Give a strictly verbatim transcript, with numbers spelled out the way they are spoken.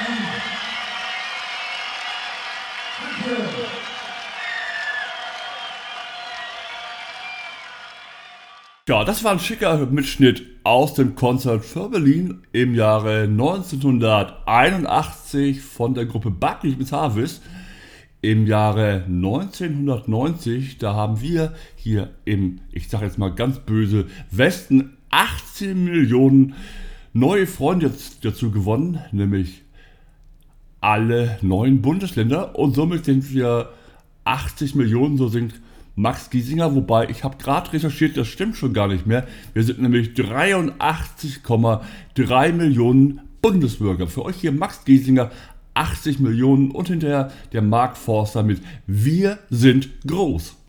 Ja, das war ein schicker Mitschnitt aus dem Konzert für Berlin im Jahre neunzehnhunderteinundachtzig von der Gruppe Buckley mit Harvest. Im Jahre neunzehnhundertneunzig, da haben wir hier im, ich sage jetzt mal ganz böse, Westen achtzehn Millionen neue Freunde dazu gewonnen, nämlich alle neun Bundesländer, und somit sind wir achtzig Millionen, so singt Max Giesinger, wobei ich habe gerade recherchiert, das stimmt schon gar nicht mehr. Wir sind nämlich dreiundachtzig Komma drei Millionen Bundesbürger. Für euch hier Max Giesinger, achtzig Millionen, und hinterher der Mark Forster mit Wir sind groß.